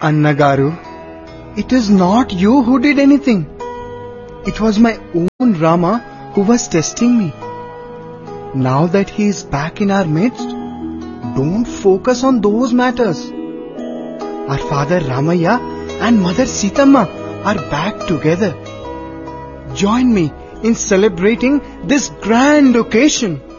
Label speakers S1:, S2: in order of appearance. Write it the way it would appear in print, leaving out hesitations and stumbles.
S1: Annagaru, it is not you who did anything. It was my own Rama who was testing me. Now that he is back in our midst, don't focus on those matters. Our father Ramaya and mother Sitamma are back together. Join me in celebrating this grand occasion.